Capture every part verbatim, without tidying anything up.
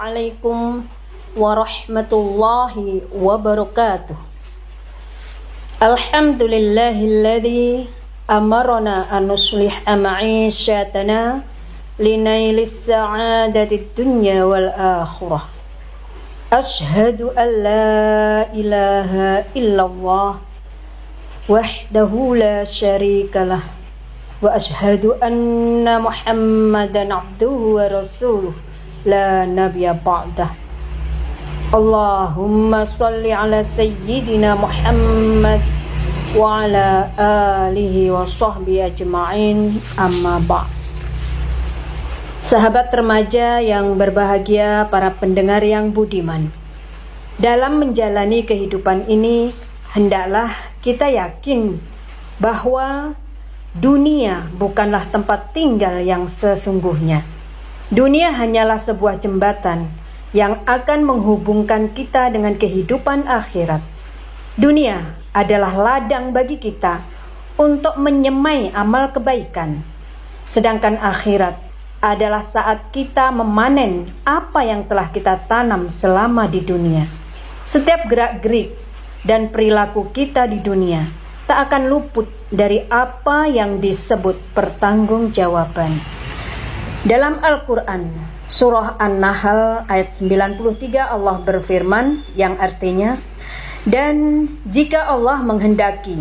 Assalamualaikum warahmatullahi wabarakatuh. Alhamdulillahilladzi amarna an nusliha ma'isyatana linailis sa'adatid dunya wal akhirah. Ashhadu an la ilaha illallah wahdahu la syarikalah wa ashhadu anna Muhammadan abduhu wa rasuluh la nabiyya ba'dah. Allahumma shalli ala sayyidina Muhammad wa ala alihi wa sahbihi ajma'in, amma ba'd. Sahabat remaja yang berbahagia, para pendengar yang budiman, dalam menjalani kehidupan ini hendaklah kita yakin bahwa dunia bukanlah tempat tinggal yang sesungguhnya. Dunia hanyalah sebuah jembatan yang akan menghubungkan kita dengan kehidupan akhirat. Dunia adalah ladang bagi kita untuk menyemai amal kebaikan, sedangkan akhirat adalah saat kita memanen apa yang telah kita tanam selama di dunia. Setiap gerak-gerik dan perilaku kita di dunia tak akan luput dari apa yang disebut pertanggungjawaban. Dalam Al-Quran, surah An-Nahl ayat sembilan puluh tiga, Allah berfirman yang artinya, dan jika Allah menghendaki,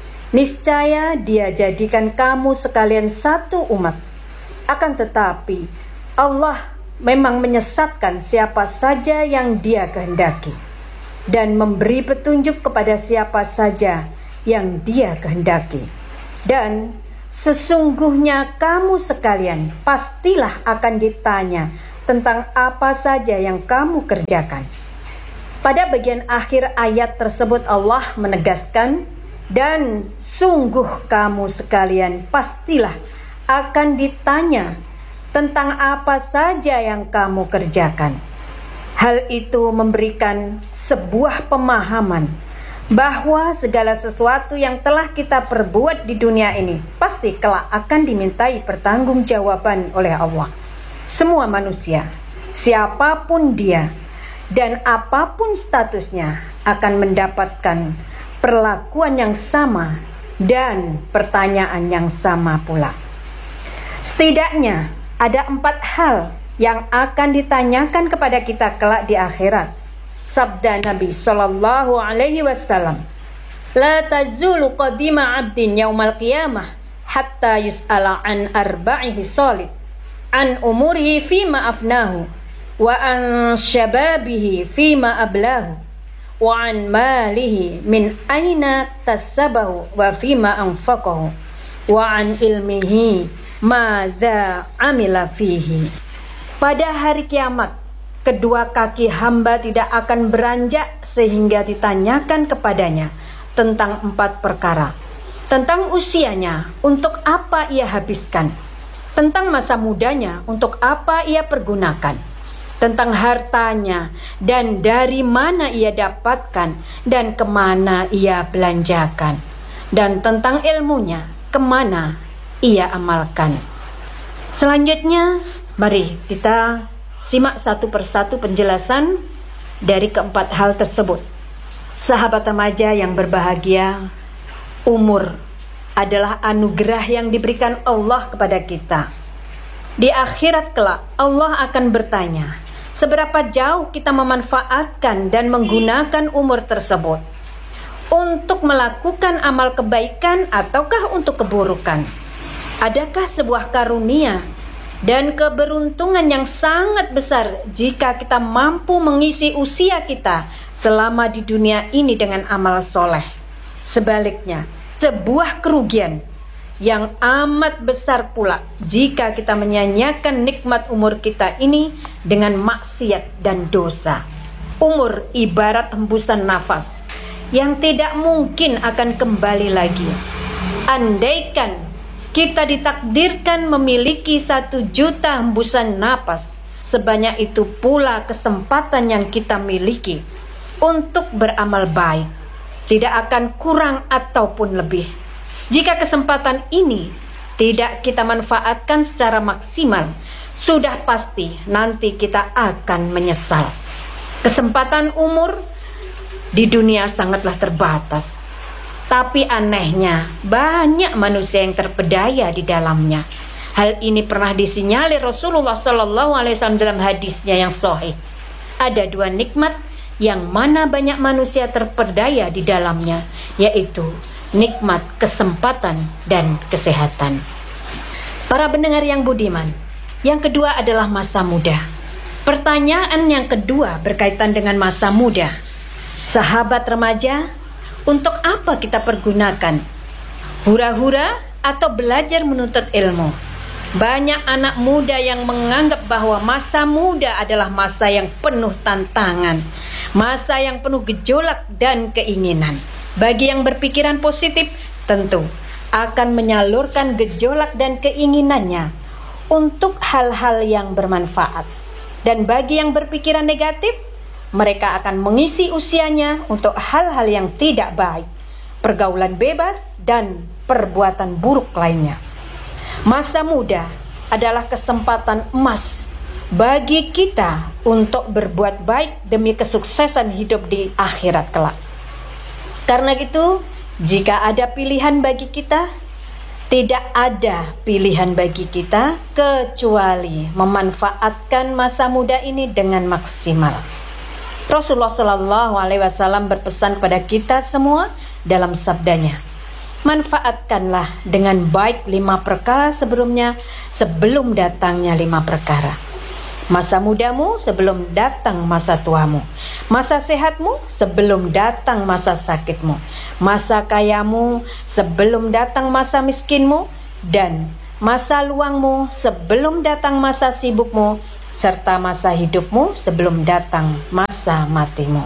niscaya Dia jadikan kamu sekalian satu umat. Akan tetapi Allah memang menyesatkan siapa saja yang Dia kehendaki, dan memberi petunjuk kepada siapa saja yang Dia kehendaki. Dan sesungguhnya kamu sekalian pastilah akan ditanya tentang apa saja yang kamu kerjakan. Pada bagian akhir ayat tersebut Allah menegaskan, dan sungguh kamu sekalian pastilah akan ditanya tentang apa saja yang kamu kerjakan. Hal itu memberikan sebuah pemahaman bahwa segala sesuatu yang telah kita perbuat di dunia ini pasti kelak akan dimintai pertanggungjawaban oleh Allah. Semua manusia, siapapun dia dan apapun statusnya, akan mendapatkan perlakuan yang sama dan pertanyaan yang sama pula. Setidaknya ada empat hal yang akan ditanyakan kepada kita kelak di akhirat. Sabda Nabi sallallahu alaihi wasallam, la tazulu qadima 'abdin yaumal qiyamah hatta yus'ala an arba'ihi salih, an umurihi fima afnahu, wa an syababihi fima ablahu, wa an malihi min aina tasabahu wa fima anfaqahu, wa an ilmihi madza amila fihi. Pada hari kiamat, kedua kaki hamba tidak akan beranjak sehingga ditanyakan kepadanya tentang empat perkara. Tentang usianya, untuk apa ia habiskan. Tentang masa mudanya, untuk apa ia pergunakan. Tentang hartanya, dan dari mana ia dapatkan, dan kemana ia belanjakan. Dan tentang ilmunya, kemana ia amalkan. Selanjutnya, mari kita simak satu persatu penjelasan dari keempat hal tersebut. Sahabat remaja yang berbahagia, umur adalah anugerah yang diberikan Allah kepada kita. Di akhirat kelak, Allah akan bertanya, seberapa jauh kita memanfaatkan dan menggunakan umur tersebut untuk melakukan amal kebaikan ataukah untuk keburukan. Adakah sebuah karunia dan keberuntungan yang sangat besar jika kita mampu mengisi usia kita selama di dunia ini dengan amal soleh. Sebaliknya, sebuah kerugian yang amat besar pula jika kita menyanyiakan nikmat umur kita ini dengan maksiat dan dosa. Umur ibarat hembusan nafas yang tidak mungkin akan kembali lagi. Andaikan kita ditakdirkan memiliki satu juta hembusan napas, sebanyak itu pula kesempatan yang kita miliki untuk beramal baik. Tidak akan kurang ataupun lebih. Jika kesempatan ini tidak kita manfaatkan secara maksimal, sudah pasti nanti kita akan menyesal. Kesempatan umur di dunia sangatlah terbatas, tapi anehnya banyak manusia yang terpedaya di dalamnya. Hal ini pernah disinyalir Rasulullah Shallallahu Alaihi Wasallam dalam hadisnya yang sahih. Ada dua nikmat yang mana banyak manusia terpedaya di dalamnya, yaitu nikmat kesempatan dan kesehatan. Para pendengar yang budiman, yang kedua adalah masa muda. Pertanyaan yang kedua berkaitan dengan masa muda. Sahabat remaja, untuk apa kita pergunakan? Hura-hura atau belajar menuntut ilmu? Banyak anak muda yang menganggap bahwa masa muda adalah masa yang penuh tantangan, masa yang penuh gejolak dan keinginan. Bagi yang berpikiran positif, tentu akan menyalurkan gejolak dan keinginannya untuk hal-hal yang bermanfaat. Dan bagi yang berpikiran negatif, mereka akan mengisi usianya untuk hal-hal yang tidak baik, pergaulan bebas, dan perbuatan buruk lainnya. Masa muda adalah kesempatan emas bagi kita untuk berbuat baik demi kesuksesan hidup di akhirat kelak. Karena itu, jika ada pilihan bagi kita, tidak ada pilihan bagi kita kecuali memanfaatkan masa muda ini dengan maksimal. Rasulullah Shallallahu Alaihi Wasallam berpesan kepada kita semua dalam sabdanya, manfaatkanlah dengan baik lima perkara sebelumnya sebelum datangnya lima perkara. Masa mudamu sebelum datang masa tuamu, masa sehatmu sebelum datang masa sakitmu, masa kayamu sebelum datang masa miskinmu, dan masa luangmu sebelum datang masa sibukmu, serta masa hidupmu sebelum datang masa matimu.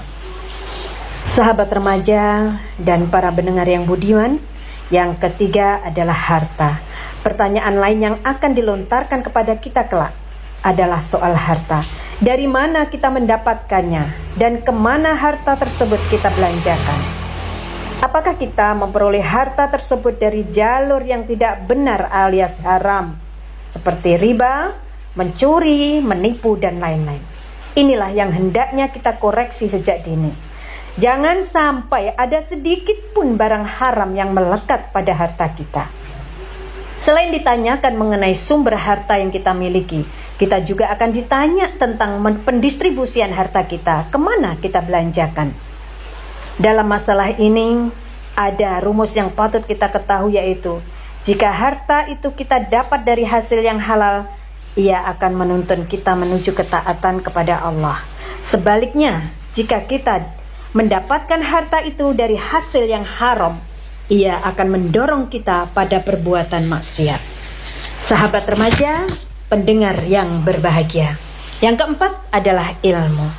Sahabat remaja dan para pendengar yang budiman, yang ketiga adalah harta. Pertanyaan lain yang akan dilontarkan kepada kita kelak adalah soal harta. Dari mana kita mendapatkannya dan kemana harta tersebut kita belanjakan? Apakah kita memperoleh harta tersebut dari jalur yang tidak benar alias haram, seperti riba, mencuri, menipu, dan lain-lain? Inilah yang hendaknya kita koreksi sejak dini. Jangan sampai ada sedikit pun barang haram yang melekat pada harta kita. Selain ditanyakan mengenai sumber harta yang kita miliki, kita juga akan ditanya tentang pendistribusian harta kita, kemana kita belanjakan. Dalam masalah ini, ada rumus yang patut kita ketahui, yaitu jika harta itu kita dapat dari hasil yang halal, ia akan menuntun kita menuju ketaatan kepada Allah. Sebaliknya, jika kita mendapatkan harta itu dari hasil yang haram, ia akan mendorong kita pada perbuatan maksiat. Sahabat remaja, pendengar yang berbahagia, yang keempat adalah ilmu.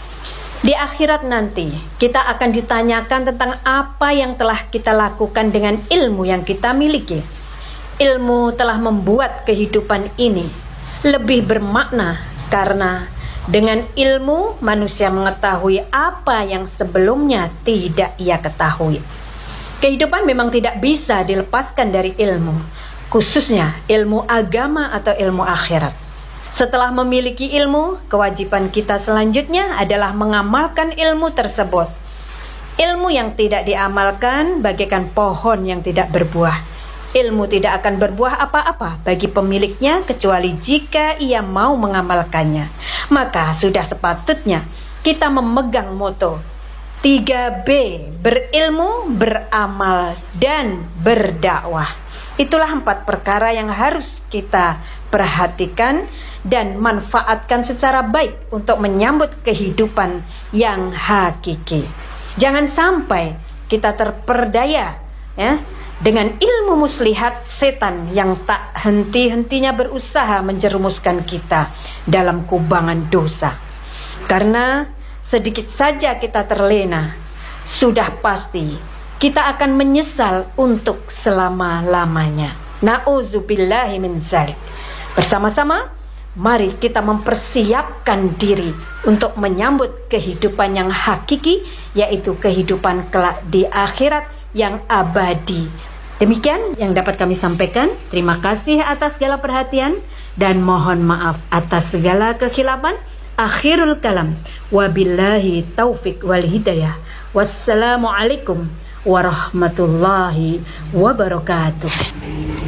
Di akhirat nanti, kita akan ditanyakan tentang apa yang telah kita lakukan dengan ilmu yang kita miliki. Ilmu telah membuat kehidupan ini lebih bermakna, karena dengan ilmu manusia mengetahui apa yang sebelumnya tidak ia ketahui. Kehidupan memang tidak bisa dilepaskan dari ilmu, khususnya ilmu agama atau ilmu akhirat. Setelah memiliki ilmu, kewajiban kita selanjutnya adalah mengamalkan ilmu tersebut. Ilmu yang tidak diamalkan bagaikan pohon yang tidak berbuah. Ilmu tidak akan berbuah apa-apa bagi pemiliknya kecuali jika ia mau mengamalkannya. Maka sudah sepatutnya kita memegang moto tiga B, berilmu, beramal, dan berdakwah. Itulah empat perkara yang harus kita perhatikan dan manfaatkan secara baik untuk menyambut kehidupan yang hakiki. Jangan sampai kita terperdaya ya, dengan ilmu muslihat setan yang tak henti-hentinya berusaha menjerumuskan kita dalam kubangan dosa. Karena sedikit saja kita terlena, sudah pasti kita akan menyesal untuk selama-lamanya. Na'udzubillahi min dzalik. Bersama-sama, mari kita mempersiapkan diri untuk menyambut kehidupan yang hakiki, yaitu kehidupan kelak di akhirat yang abadi, Demikian yang dapat kami sampaikan. Terima kasih atas segala perhatian dan mohon maaf atas segala kekhilafan. Akhirul kalam. Wabillahi taufik wal hidayah. Wassalamualaikum warahmatullahi wabarakatuh.